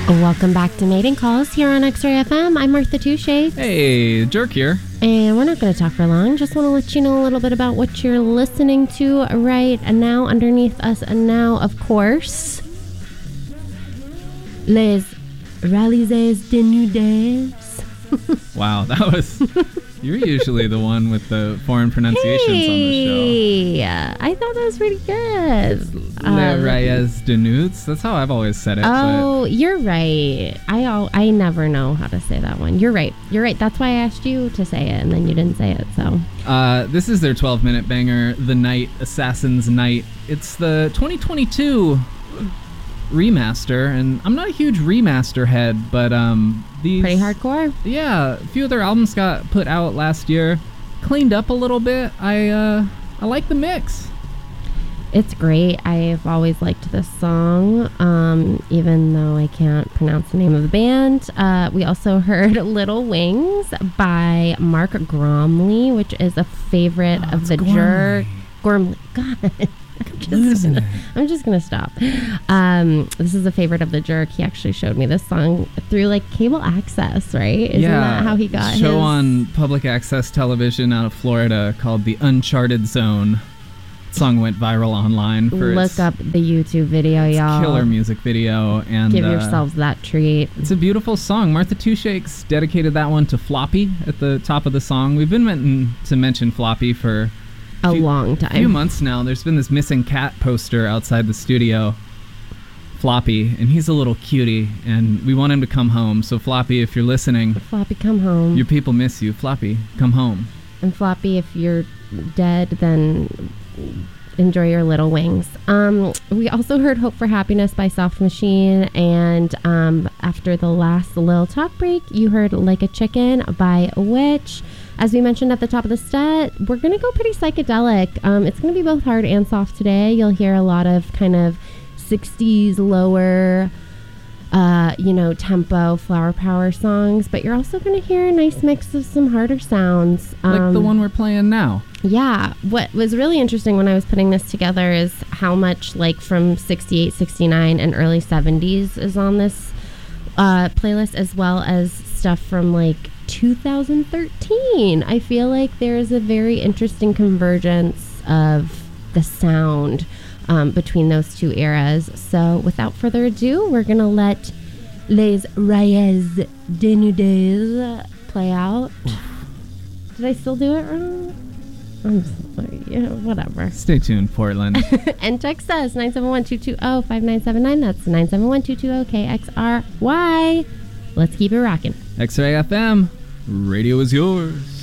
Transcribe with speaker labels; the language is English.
Speaker 1: Welcome back to Mating Calls here on X-Ray FM. I'm Martha Touche.
Speaker 2: Hey, Jerk here.
Speaker 1: And we're not going to talk for long. Just want to let you know a little bit about what you're listening to right now. Underneath us and now, of course, Les Réalités de Nudes.
Speaker 2: Wow, that was... You're usually the one with the foreign pronunciations on the show.
Speaker 1: Yeah, I thought that was pretty good.
Speaker 2: Les Reyes de Nudes. That's how I've always said it.
Speaker 1: Oh, you're right. I never know how to say that one. You're right. That's why I asked you to say it, and then you didn't say it. So
Speaker 2: this is their 12-minute banger, The Night, Assassin's Night. It's the 2022 remaster, and I'm not a huge remaster head, but these
Speaker 1: pretty hardcore.
Speaker 2: Yeah, a few of their albums got put out last year, cleaned up a little bit. I like the mix.
Speaker 1: It's great. I've always liked this song, even though I can't pronounce the name of the band. We also heard Little Wings by Mark Gormley, which is a favorite of the Jerk. Gormley. God. I'm just gonna stop. This is a favorite of the Jerk. He actually showed me this song through like cable access, right? Isn't that how he got
Speaker 2: his show on public access television out of Florida called The Uncharted Zone? The song went viral online for
Speaker 1: Look up the YouTube video, y'all.
Speaker 2: Killer music video, and
Speaker 1: give yourselves that treat.
Speaker 2: It's a beautiful song. Martha Touche dedicated that one to Floppy at the top of the song. We've been meant to mention Floppy for
Speaker 1: a long time.
Speaker 2: A few months now. There's been this missing cat poster outside the studio. Floppy, and he's a little cutie, and we want him to come home. So Floppy, if you're listening,
Speaker 1: Floppy, come home.
Speaker 2: Your people miss you. Floppy, come home.
Speaker 1: And Floppy, if you're dead, then enjoy your little wings. We also heard Hope for Happiness by Soft Machine, and after the last little talk break, you heard Like a Chicken by Witch. As we mentioned at the top of the set, we're going to go pretty psychedelic. It's going to be both hard and soft today. You'll hear a lot of kind of 60s lower, tempo, flower power songs, but you're also going to hear a nice mix of some harder sounds.
Speaker 2: Like the one we're playing now.
Speaker 1: Yeah. What was really interesting when I was putting this together is how much like from 68, 69, and early 70s is on this playlist, as well as stuff from like 2013. I feel like there is a very interesting convergence of the sound between those two eras. So without further ado, we're going to let Les Reyes de Nudes play out. Did I still do it wrong? I'm sorry. Yeah, whatever.
Speaker 2: Stay tuned, Portland.
Speaker 1: And text us 971-220-5979. That's 971-220-KXRY. Let's keep it rocking.
Speaker 2: X-Ray FM. Radio is yours.